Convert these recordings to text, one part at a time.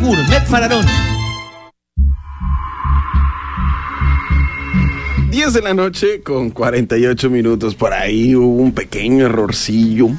Gourmet Fararón. 10 de la noche con 48 minutos. Por ahí hubo un pequeño errorcillo.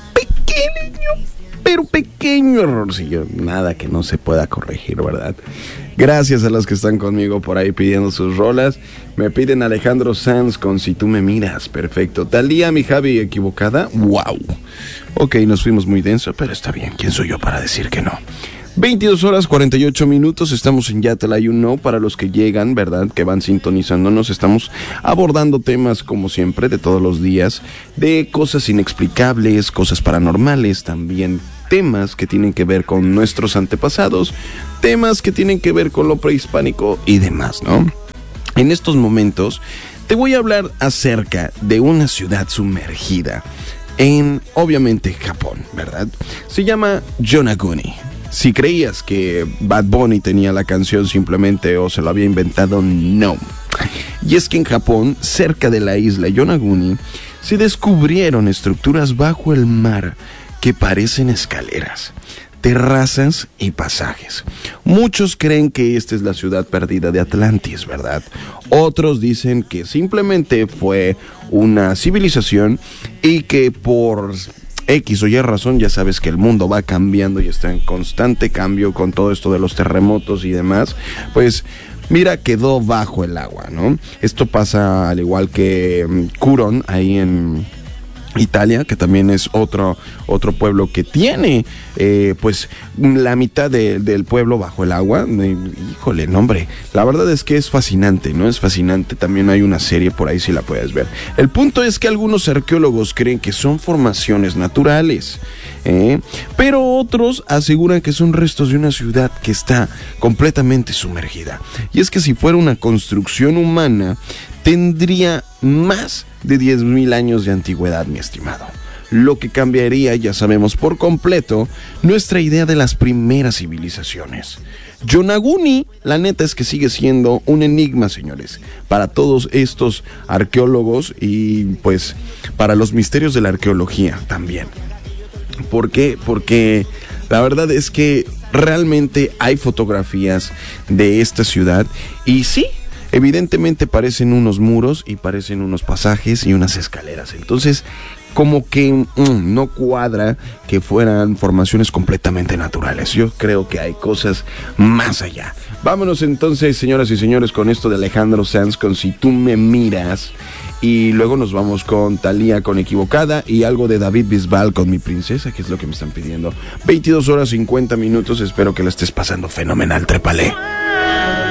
Pero pequeño errorcillo. Nada que no se pueda corregir, ¿verdad? Gracias a los que están conmigo por ahí pidiendo sus rolas. Me piden Alejandro Sanz con Si Tú Me Miras. Perfecto. Talía, mi Javi, equivocada. ¡Wow! Ok, nos fuimos muy denso, pero está bien. ¿Quién soy yo para decir que no? 22 horas 48 minutos, estamos en Ya Te La You Know. Para los que llegan, ¿verdad? Que van sintonizándonos, estamos abordando temas como siempre, de todos los días, de cosas inexplicables, cosas paranormales, también temas que tienen que ver con nuestros antepasados, temas que tienen que ver con lo prehispánico y demás, ¿no? En estos momentos te voy a hablar acerca de una ciudad sumergida en, obviamente, Japón, ¿verdad? Se llama Yonaguni. Si creías que Bad Bunny tenía la canción simplemente o se lo había inventado, no. Y es que en Japón, cerca de la isla Yonaguni, se descubrieron estructuras bajo el mar que parecen escaleras, terrazas y pasajes. Muchos creen que esta es la ciudad perdida de Atlantis, ¿verdad? Otros dicen que simplemente fue una civilización y que por X o Y razón, ya sabes que el mundo va cambiando y está en constante cambio con todo esto de los terremotos y demás, pues mira, quedó bajo el agua, ¿no? Esto pasa al igual que Curon, ahí en Italia, que también es otro pueblo que tiene pues la mitad del pueblo bajo el agua. Híjole, no, hombre, la verdad es que es fascinante, ¿no? Es fascinante. También hay una serie por ahí si la puedes ver. El punto es que algunos arqueólogos creen que son formaciones naturales, pero otros aseguran que son restos de una ciudad que está completamente sumergida. Y es que si fuera una construcción humana, tendría más de 10,000 años de antigüedad, mi estimado. Lo que cambiaría, ya sabemos por completo, nuestra idea de las primeras civilizaciones. Yonaguni, la neta es que sigue siendo un enigma, señores, para todos estos arqueólogos y pues para los misterios de la arqueología también. ¿Por qué? Porque la verdad es que realmente hay fotografías de esta ciudad y sí, evidentemente parecen unos muros y parecen unos pasajes y unas escaleras. Entonces, como que no cuadra que fueran formaciones completamente naturales. Yo creo que hay cosas más allá. Vámonos entonces, señoras y señores, con esto de Alejandro Sanz con Si Tú Me Miras. Y luego nos vamos con Talía con Equivocada y algo de David Bisbal con Mi Princesa, que es lo que me están pidiendo. 22 horas 50 minutos, espero que la estés pasando fenomenal, trépale.